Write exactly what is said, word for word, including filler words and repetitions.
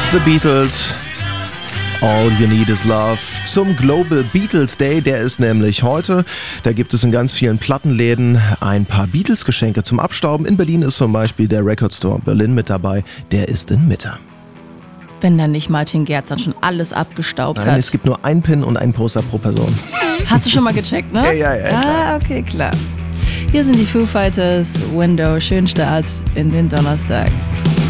The Beatles. All You Need Is Love zum Global Beatles Day, der ist nämlich heute. Da gibt es in ganz vielen Plattenläden ein paar Beatles-Geschenke zum Abstauben. In Berlin ist zum Beispiel der Record Store Berlin mit dabei, der ist in Mitte. Wenn dann nicht Martin Gerz dann schon alles abgestaubt Nein, hat. es gibt nur ein Pin und ein Poster pro Person. Hast du schon mal gecheckt, ne? Ja, ja, ja. Klar. Ah, okay, klar. Hier sind die Foo Fighters, Window, schönen Start in den Donnerstag.